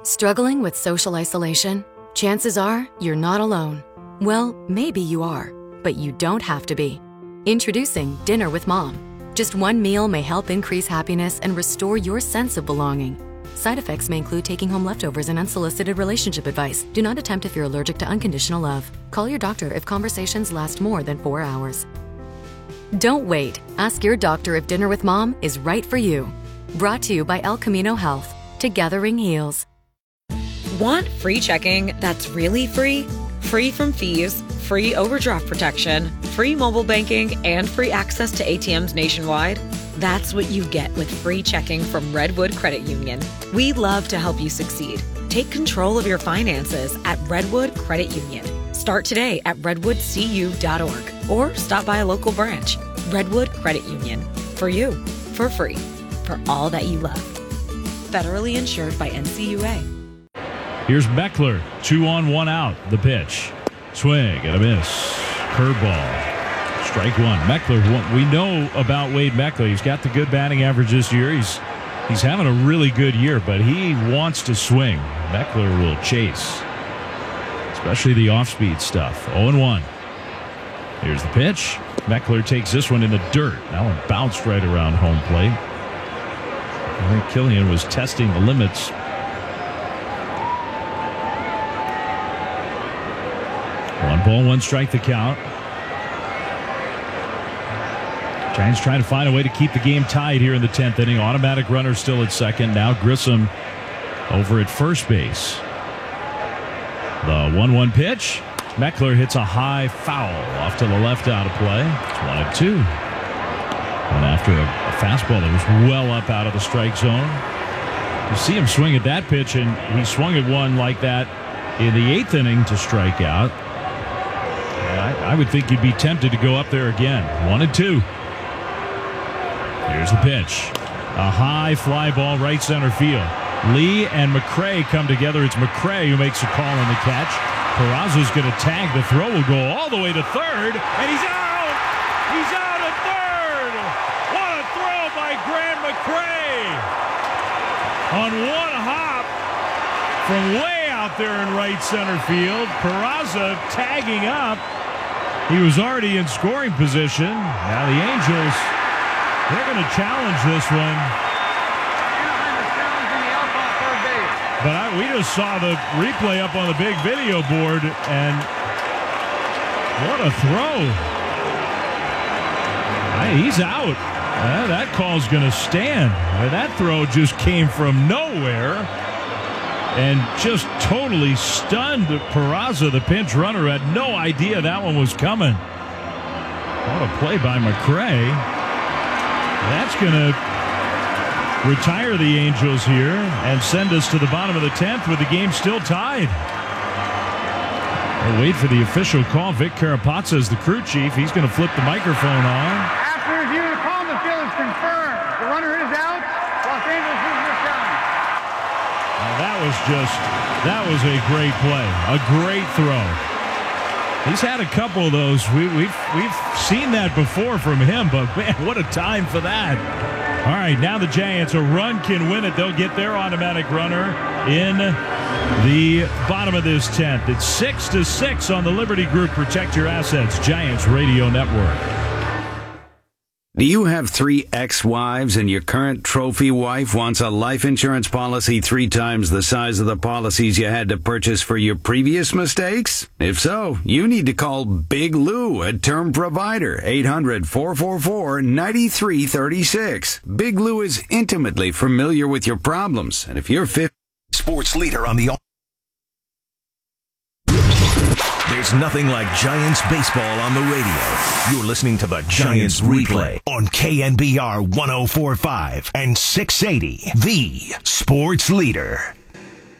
Struggling with social isolation? Chances are you're not alone. Well, maybe you are, but you don't have to be. Introducing Dinner with Mom. Just one meal may help increase happiness and restore your sense of belonging. Side effects may include taking home leftovers and unsolicited relationship advice. Do not attempt if you're allergic to unconditional love. Call your doctor if conversations last more than 4 hours. Don't wait. Ask your doctor if Dinner with Mom is right for you. Brought to you by El Camino Health. Together heals. Want free checking that's really free? Free from fees, free overdraft protection, free mobile banking, and free access to ATMs nationwide? That's what you get with free checking from Redwood Credit Union. We love to help you succeed. Take control of your finances at Redwood Credit Union. Start today at redwoodcu.org or stop by a local branch. Redwood Credit Union. For you, for free, for all that you love. Federally insured by NCUA. Here's Meckler, 2 on 1 out. The pitch. Swing and a miss. Curveball. Strike one. Meckler, we know about Wade Meckler. He's got the good batting average this year. He's having a really good year, but he wants to swing. Meckler will chase, especially the off-speed stuff. 0-1. Here's the pitch. Meckler takes this one in the dirt. That one bounced right around home plate. I think Killian was testing the limits. 1-1 strike the count. Giants trying to find a way to keep the game tied here in the 10th inning. Automatic runner still at second. Now Grissom over at first base. The 1-1 pitch. Meckler hits a high foul off to the left out of play. It's 1-2. And after a fastball that was well up out of the strike zone. You see him swing at that pitch, and he swung at one like that in the 8th inning to strike out. I would think you'd be tempted to go up there again. 1-2. Here's the pitch. A high fly ball right center field. Lee and McCray come together. It's McCray who makes a call on the catch. Peraza's going to tag. The throw will go all the way to third, and he's out! He's out at third! What a throw by Grant McCray! On one hop from way out there in right center field. Peraza tagging up. He was already in scoring position. Now the Angels, they're going to challenge this one. But we just saw the replay up on the big video board, and what a throw. He's out. That call's going to stand. That throw just came from nowhere and just totally stunned Peraza, the pinch runner, had no idea that one was coming. What a play by McCray. That's going to retire the Angels here and send us to the bottom of the 10th with the game still tied. We'll wait for the official call. Vic Carapazza is the crew chief. He's going to flip the microphone on. After review, the call on the field is confirmed. The runner is out. Los Angeles is your challenge. That was a great play. A great throw. He's had a couple of those. We've seen that before from him, but man, what a time for that. All right, now the Giants, a run can win it. They'll get their automatic runner in the bottom of this 10th. It's 6-6 on the Liberty Group Protect Your Assets Giants Radio Network. Do you have 3 ex-wives and your current trophy wife wants a life insurance policy 3 times the size of the policies you had to purchase for your previous mistakes? If so, you need to call Big Lou, a term provider, 800-444-9336. Big Lou is intimately familiar with your problems, and if you're sports leader on the... There's nothing like Giants baseball on the radio. You're listening to the Giants Replay on KNBR 104.5 and 680, the sports leader.